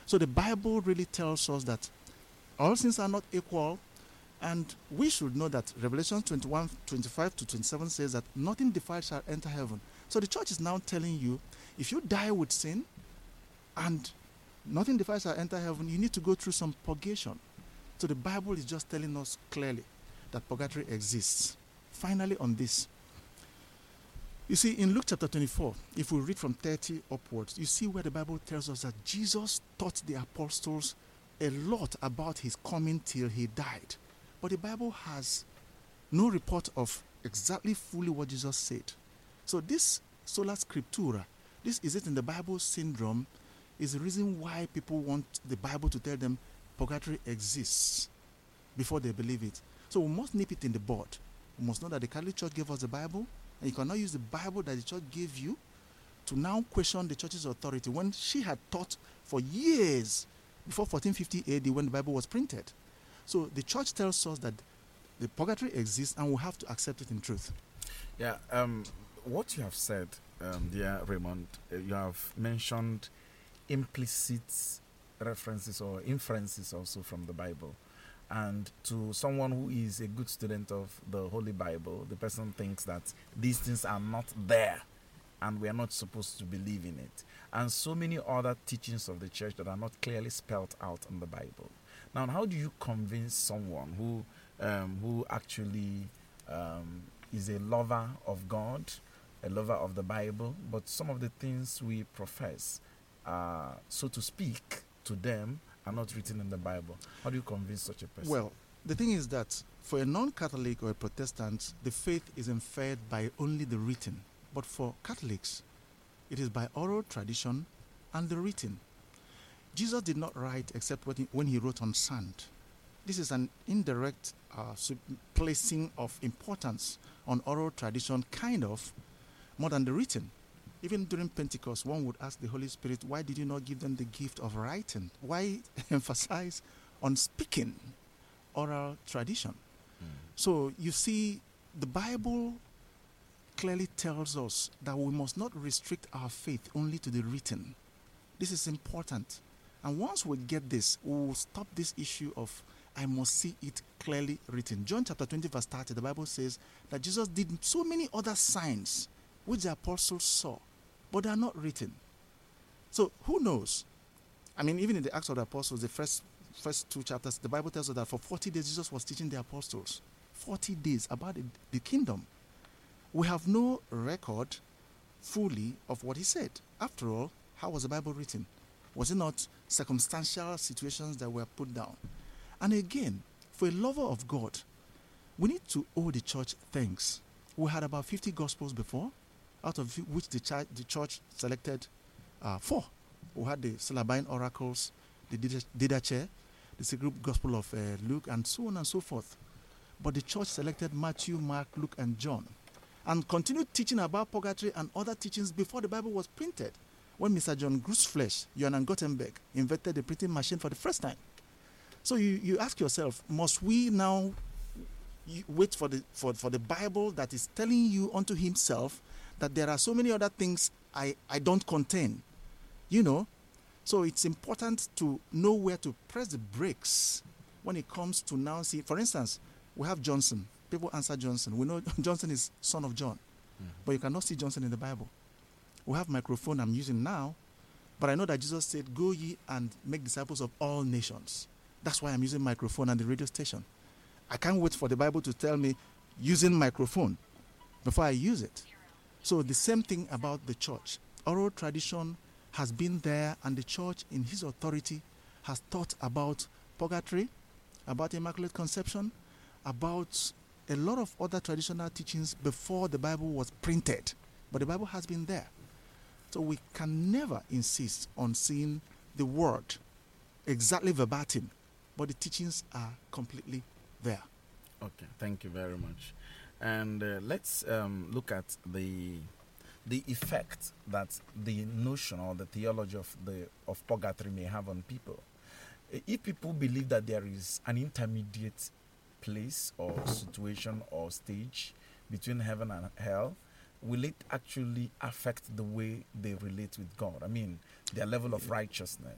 So the Bible really tells us that all sins are not equal, and we should know that Revelation 21, 25 to 27 says that nothing defiled shall enter heaven. So the church is now telling you, if you die with sin and nothing defiled shall enter heaven, you need to go through some purgation. So the Bible is just telling us clearly that purgatory exists. Finally, on this, you see, in Luke chapter 24, if we read from 30 upwards, you see where the Bible tells us that Jesus taught the apostles a lot about his coming till he died. But the Bible has no report of exactly fully what Jesus said. So this sola scriptura, this is it in the Bible syndrome, is the reason why people want the Bible to tell them purgatory exists before they believe it. So we must nip it in the bud. We must know that the Catholic Church gave us the Bible, and you cannot use the Bible that the church gave you to now question the church's authority when she had taught for years before 1450 AD when the Bible was printed. So the church tells us that the purgatory exists and we have to accept it in truth. Yeah, what you have said, dear Raymond, you have mentioned implicit references or inferences also from the Bible. And to someone who is a good student of the Holy Bible, the person thinks that these things are not there and we are not supposed to believe in it. And so many other teachings of the church that are not clearly spelled out in the Bible. Now, how do you convince someone who actually is a lover of God, a lover of the Bible, but some of the things we profess, so to speak, to them are not written in the Bible? How do you convince such a person? Well, the thing is that for a non-Catholic or a Protestant, the faith is inferred by only the written. But for Catholics, it is by oral tradition and the written. Jesus did not write except when he wrote on sand. This is an indirect placing of importance on oral tradition, kind of, more than the written. Even during Pentecost, one would ask the Holy Spirit, why did you not give them the gift of writing? Why emphasize on speaking, oral tradition? So you see, the Bible clearly tells us that we must not restrict our faith only to the written. This is important. And once we get this, we will stop this issue of, I must see it clearly written. John chapter 20 verse 30, the Bible says that Jesus did so many other signs which the apostles saw, but they are not written. So who knows? I mean, even in the Acts of the Apostles, the first two chapters, the Bible tells us that for 40 days Jesus was teaching the apostles. 40 days about the kingdom. We have no record fully of what he said. After all, how was the Bible written? Was it not circumstantial situations that were put down? And again, for a lover of God, we need to owe the church thanks. We had about 50 gospels before, out of which the church selected 4. We had the Syllabine Oracles, the Didache, the secret gospel of Luke, and so on and so forth. But the church selected Matthew, Mark, Luke, and John, and continued teaching about purgatory and other teachings before the Bible was printed. When Mr. John Groosflesh, Johann Gutenberg, invented the printing machine for the first time. So you ask yourself, must we now wait for the Bible that is telling you unto himself that there are so many other things I don't contain? You know? So it's important to know where to press the brakes when it comes to now see. For instance, we have Johnson. People answer Johnson. We know Johnson is son of John. But you cannot see Johnson in the Bible. We have microphone I'm using now, but I know that Jesus said, go ye and make disciples of all nations. That's why I'm using microphone and the radio station. I can't wait for the Bible to tell me using microphone before I use it. So the same thing about the church. Oral tradition has been there, and the church in his authority has taught about purgatory, about Immaculate Conception, about a lot of other traditional teachings before the Bible was printed. But the Bible has been there. So we can never insist on seeing the word exactly verbatim, but the teachings are completely there. Okay, thank you very much. And let's look at the effect that the notion or the theology of purgatory may have on people. If people believe that there is an intermediate place or situation or stage between heaven and hell, will it actually affect the way they relate with God? I mean, their level of righteousness.